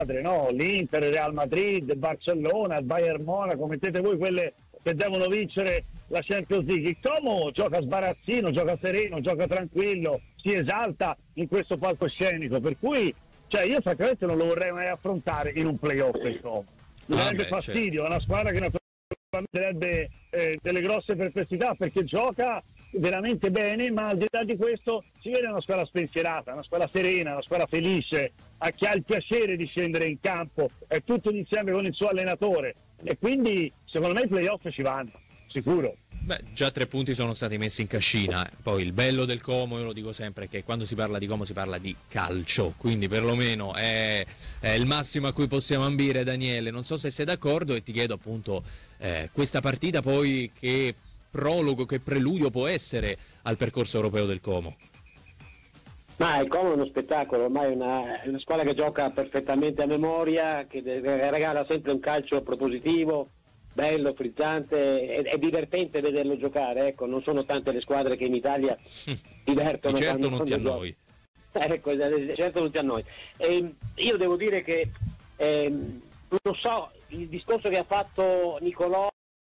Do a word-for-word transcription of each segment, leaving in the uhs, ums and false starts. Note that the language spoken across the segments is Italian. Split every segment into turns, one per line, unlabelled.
no? L'Inter, il Real Madrid, il Barcellona, il Bayern Monaco, mettete voi quelle che devono vincere la Champions League. Il Como gioca sbarazzino, gioca sereno, gioca tranquillo, si esalta in questo palcoscenico, per cui cioè io francamente non lo vorrei mai affrontare in un playoff il Como. Mi
Ah,
darebbe
beh,
fastidio,
certo.
è una squadra che naturalmente darebbe eh, delle grosse perplessità perché gioca veramente bene, ma al di là di questo si vede una squadra spensierata, una squadra serena, una squadra felice, a chi ha il piacere di scendere in campo, è tutto insieme con il suo allenatore, e quindi secondo me i playoff ci vanno, sicuro.
Beh, già tre punti sono stati messi in cascina. Poi il bello del Como, io lo dico sempre, è che quando si parla di Como si parla di calcio, quindi perlomeno è, è il massimo a cui possiamo ambire. Daniele, non so se sei d'accordo, e ti chiedo appunto eh, questa partita poi che prologo, che preludio può essere al percorso europeo del Como.
Ma il Como è uno spettacolo, ormai è una, è una squadra che gioca perfettamente a memoria, che regala sempre un calcio propositivo, bello, frizzante, è, è divertente vederlo giocare, ecco, non sono tante le squadre che in Italia divertono.
Di certo
quando,
non ti
quando
annoi.
Ecco, certo non ti annoi. E io devo dire che ehm, non so, il discorso che ha fatto Nicolò,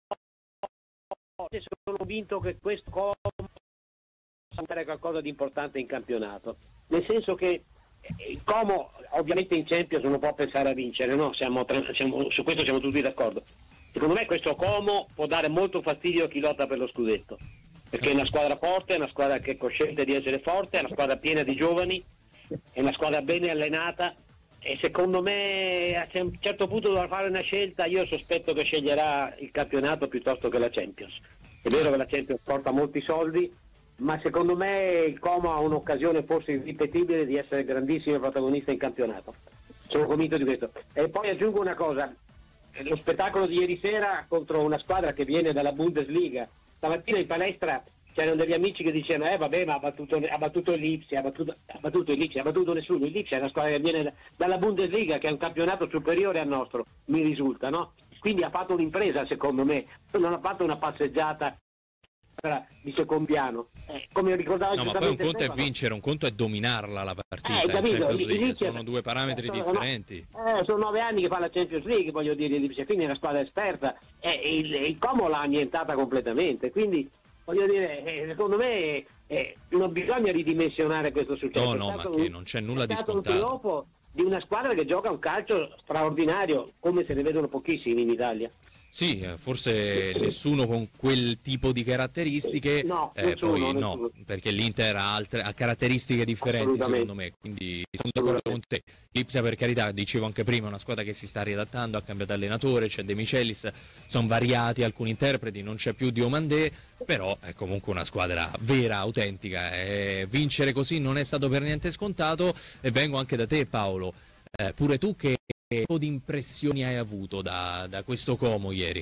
sono convinto che questo Como possa fare qualcosa di importante in campionato, nel senso che il Como ovviamente in Champions non può pensare a vincere, no? Siamo, siamo, su questo siamo tutti d'accordo. Secondo me questo Como può dare molto fastidio a chi lotta per lo scudetto, perché è una squadra forte, è una squadra che è cosciente di essere forte, è una squadra piena di giovani, è una squadra bene allenata, e secondo me a un certo punto dovrà fare una scelta. Io sospetto che sceglierà il campionato piuttosto che la Champions. È vero che la Champions porta molti soldi, ma secondo me il Como ha un'occasione forse irripetibile di essere grandissimo protagonista in campionato. Sono convinto di questo. E poi aggiungo una cosa, lo spettacolo di ieri sera contro una squadra che viene dalla Bundesliga. Stamattina in palestra c'erano degli amici che dicevano eh vabbè ma ha battuto, ha battuto il Lipsia, ha battuto, ha battuto il Lipsia, ha battuto nessuno. Il Lipsia è una squadra che viene da, dalla Bundesliga, che è un campionato superiore al nostro, mi risulta, no? Quindi ha fatto un'impresa secondo me, non ha fatto una passeggiata di secondo piano, eh, come ricordavo.
No, ma poi un conto è vincere, un conto è dominarla la partita,
eh, capito,
Champions League,
Lipsia,
sono due parametri
sono,
differenti.
Eh, sono nove anni che fa la Champions League, voglio dire, quindi è una squadra esperta, e eh, il, il Como l'ha annientata completamente, quindi voglio dire, eh, secondo me eh, non bisogna ridimensionare questo successo.
No, no, ma che non c'è nulla di scontato.
È stato un trionfo di una squadra che gioca un calcio straordinario, come se ne vedono pochissimi in Italia.
Sì, forse nessuno con quel tipo di caratteristiche,
no,
eh,
nessuno,
poi
nessuno.
no, perché l'Inter ha, altre, ha caratteristiche differenti secondo me, quindi sono d'accordo con te. Lipsia, per carità, dicevo anche prima, è una squadra che si sta riadattando, ha cambiato allenatore, c'è De Michelis, sono variati alcuni interpreti, non c'è più Diomandé, però è comunque una squadra vera, autentica, e vincere così non è stato per niente scontato. E vengo anche da te, Paolo, eh, pure tu che Che tipo di impressioni hai avuto da, da questo Como ieri?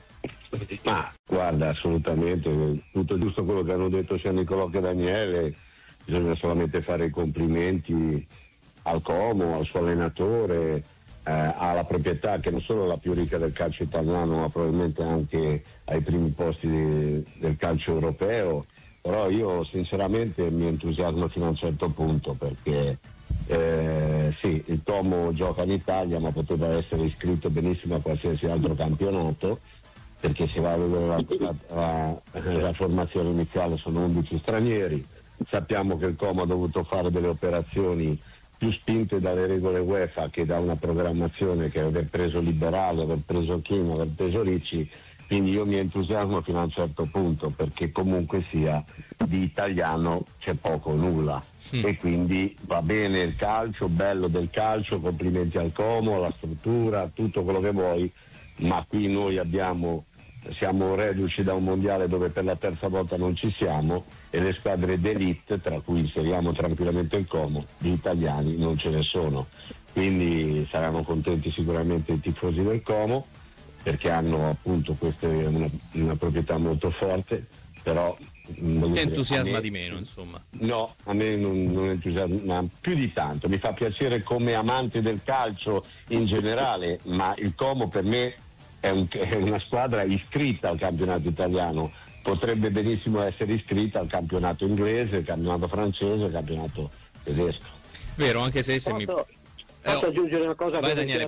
Ma guarda, assolutamente tutto giusto quello che hanno detto sia Nicolò che Daniele. Bisogna solamente fare i complimenti al Como, al suo allenatore, eh, alla proprietà che non solo è la più ricca del calcio italiano, ma probabilmente anche ai primi posti di, del calcio europeo. Però io sinceramente mi entusiasmo fino a un certo punto, perché Eh, sì, il Como gioca in Italia, ma poteva essere iscritto benissimo a qualsiasi altro campionato, perché se va a vedere la, la, la, la formazione iniziale sono undici stranieri. Sappiamo che il Como ha dovuto fare delle operazioni più spinte dalle regole UEFA che da una programmazione, che aver preso Liberale, aver preso Chino, aver preso Ricci. Quindi io mi entusiasmo fino a un certo punto, perché comunque sia di italiano c'è poco o nulla. Mm. E quindi va bene il calcio, bello del calcio, complimenti al Como, la struttura, tutto quello che vuoi, ma qui noi abbiamo, siamo reduci da un mondiale dove per la terza volta non ci siamo, e le squadre d'élite, tra cui inseriamo tranquillamente il Como, di italiani non ce ne sono. Quindi saranno contenti sicuramente i tifosi del Como, perché hanno appunto questa una, una proprietà molto forte, però
che entusiasma me, di meno, insomma.
No, a me non, non entusiasma più di tanto. Mi fa piacere come amante del calcio in generale, ma il Como per me è, un, è una squadra iscritta al campionato italiano, potrebbe benissimo essere iscritta al campionato inglese, al campionato francese, al campionato tedesco.
Vero, anche se se mi...
Posso
oh,
aggiungere una cosa?
vai, Daniele.